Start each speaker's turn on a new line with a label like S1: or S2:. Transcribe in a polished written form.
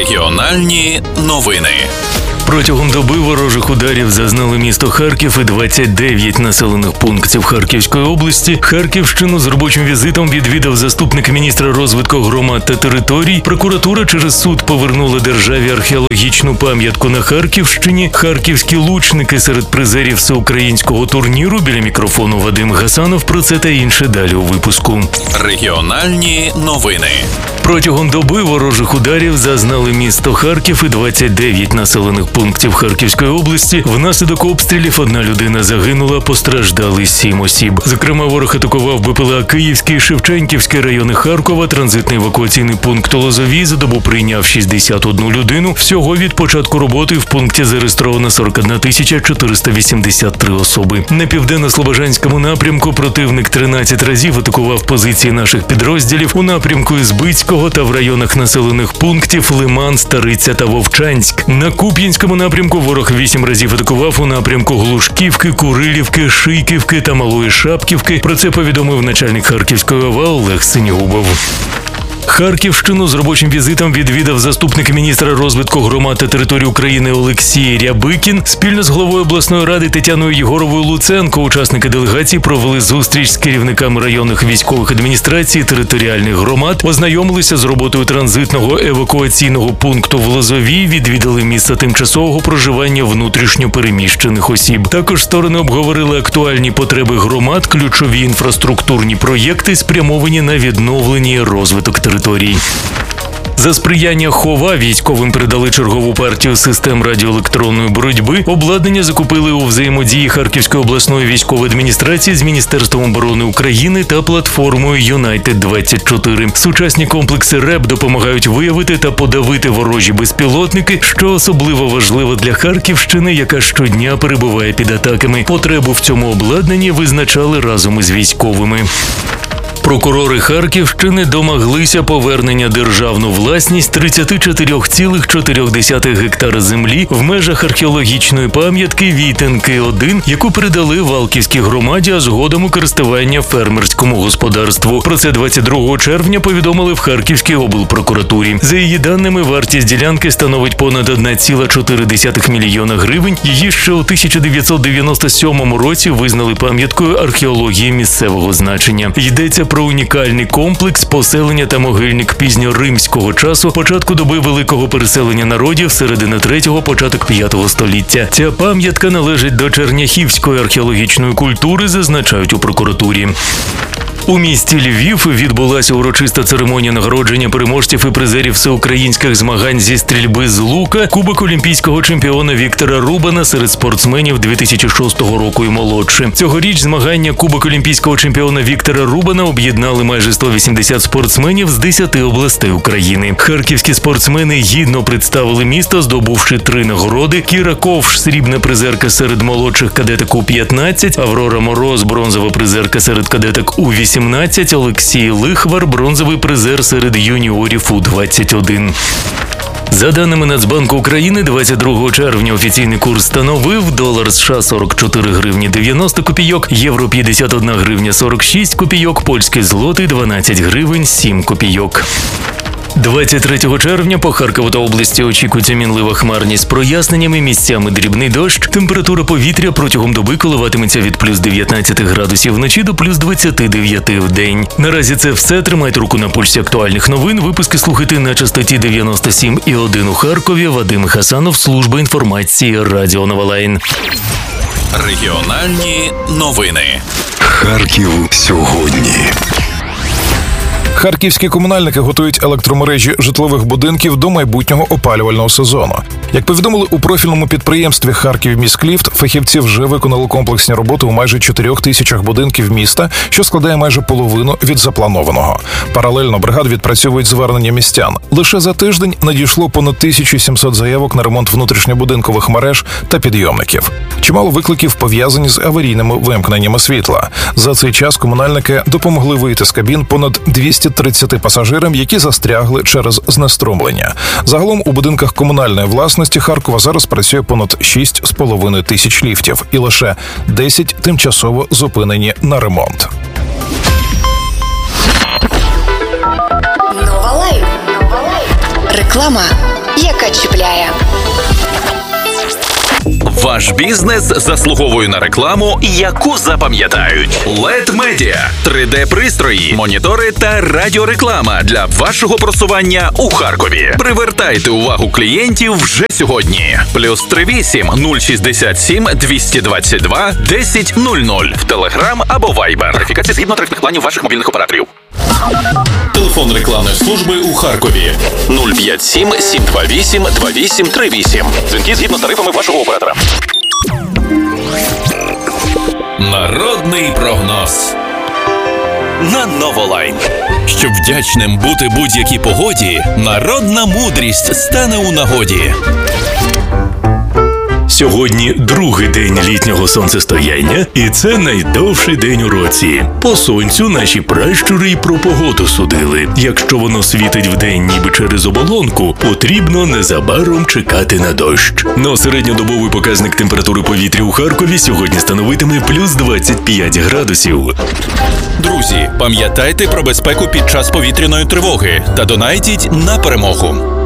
S1: Регіональні новини.
S2: Протягом доби ворожих ударів зазнали місто Харків і 29 населених пунктів Харківської області. Харківщину з робочим візитом відвідав заступник міністра розвитку громад та територій. Прокуратура через суд повернула державі археологічну пам'ятку на Харківщині. Харківські лучники серед призерів всеукраїнського турніру. Біля мікрофону Вадим Гасанов. Про це та інше далі у випуску.
S1: Регіональні новини.
S2: Протягом доби ворожих ударів зазнали місто Харків і 29 населених пунктів Харківської області. Внаслідок обстрілів одна людина загинула, постраждали 7 осіб. Зокрема, ворог атакував БПЛА Київський, Шевченківський райони Харкова. Транзитний евакуаційний пункт Лозові за добу прийняв 61 людину. Всього від початку роботи в пункті зареєстровано 41 483 особи. На південно-слобожанському напрямку противник 13 разів атакував позиції наших підрозділів у напрямку Ізбицького та в районах населених пунктів Лиман, Стариця та Вовчанськ. На Куп'янському напрямку ворог 8 разів атакував у напрямку Глушківки, Курилівки, Шийківки та Малої Шапківки. Про це повідомив начальник Харківської ОВА Олег Синігубов. Харківщину з робочим візитом відвідав заступник міністра розвитку громад та територій України Олексій Рябикін. Спільно з головою обласної ради Тетяною Єгоровою Луценко учасники делегації провели зустріч з керівниками районних військових адміністрацій територіальних громад, ознайомилися з роботою транзитного евакуаційного пункту в Лозовій, відвідали місце тимчасового проживання внутрішньо переміщених осіб. Також сторони обговорили актуальні потреби громад, ключові інфраструктурні проєкти, спрямовані на відновлення і розвиток територій. За сприяння ХОВА військовим передали чергову партію систем радіоелектронної боротьби. Обладнання закупили у взаємодії Харківської обласної військової адміністрації з Міністерством оборони України та платформою Юнайтед-24. Сучасні комплекси РЕБ допомагають виявити та подавити ворожі безпілотники, що особливо важливо для Харківщини, яка щодня перебуває під атаками. Потребу в цьому обладнанні визначали разом із військовими. Прокурори Харківщини домоглися повернення державну власність 34,4 гектара землі в межах археологічної пам'ятки Війтенки-1, яку передали Валківській громаді, а згодом у користування фермерському господарству. Про це 22 червня повідомили в Харківській облпрокуратурі. За її даними, вартість ділянки становить понад 1,4 мільйона гривень. Її ще у 1997 році визнали пам'яткою археології місцевого значення. Йдеться про унікальний комплекс, поселення та могильник пізньоримського часу, початку доби великого переселення народів, середини 3-го, початок 5-го століття. Ця пам'ятка належить до черняхівської археологічної культури, зазначають у прокуратурі. У місті Львів відбулася урочиста церемонія нагородження переможців і призерів всеукраїнських змагань зі стрільби з лука, Кубок олімпійського чемпіона Віктора Рубана серед спортсменів 2006 року і молодше. Цьогоріч змагання Кубок олімпійського чемпіона Віктора Рубана об'єднали майже 180 спортсменів з 10 областей України. Харківські спортсмени гідно представили місто, здобувши 3 нагороди. Кіра Ковш – срібна призерка серед молодших кадеток У-15, Аврора Мороз – бронзова призерка серед кадеток У-18, Олексій Лихвар – бронзовий призер серед юніорів У-21. За даними Нацбанку України, 22 червня офіційний курс становив долар США 44 гривні 90 копійок, євро 51 гривня 46 копійок, польський злотий 12 гривень 7 копійок. 23 червня по Харкову та області очікується мінлива хмарність з проясненнями, місцями дрібний дощ. Температура повітря протягом доби коливатиметься від плюс 19 градусів вночі до плюс 29 в день. Наразі це все. Тримайте руку на пульсі актуальних новин. Випуски слухайте на частоті 97,1 у Харкові. Вадим Хасанов, служба інформації Радіо Нова Лайн.
S1: Регіональні новини.
S3: Харків сьогодні.
S4: Харківські комунальники готують електромережі житлових будинків до майбутнього опалювального сезону. Як повідомили у профільному підприємстві «Харківміськліфт», фахівці вже виконали комплексні роботи у майже 4 тисячах будинків міста, що складає майже половину від запланованого. Паралельно бригад відпрацьовують звернення містян. Лише за тиждень надійшло понад 1700 заявок на ремонт внутрішньобудинкових мереж та підйомників. Чимало викликів пов'язані з аварійними вимкненнями світла. За цей час комунальники допомогли вийти з кабін понад 230 пасажирам, які застрягли через знеструмлення. Загалом у будинках комунальної власності Харкова зараз працює понад 6,5 тисяч ліфтів і лише 10 тимчасово зупинені на ремонт.
S5: Нова Лайн. Реклама. яка чіпляє.
S1: Ваш бізнес заслуговує на рекламу, яку запам'ятають. LED Media – 3D-пристрої, монітори та радіореклама для вашого просування у Харкові. Привертайте увагу клієнтів вже сьогодні. +38 067 222 1000 в Telegram або Viber. Верифікація згідно тарифних планів ваших мобільних операторів. Телефон рекламної служби у Харкові 057 728 2838. Дзвінки згідно з тарифами вашого оператора. Народний прогноз на Новолайн. Щоб вдячним бути будь-якій погоді, народна мудрість стане у нагоді.
S2: Сьогодні другий день літнього сонцестояння, і це найдовший день у році. По сонцю наші пращури й про погоду судили. Якщо воно світить вдень ніби через оболонку, потрібно незабаром чекати на дощ. Но середньодобовий показник температури повітря у Харкові сьогодні становитиме +25 градусів.
S1: Друзі, пам'ятайте про безпеку під час повітряної тривоги та донайтіть на перемогу.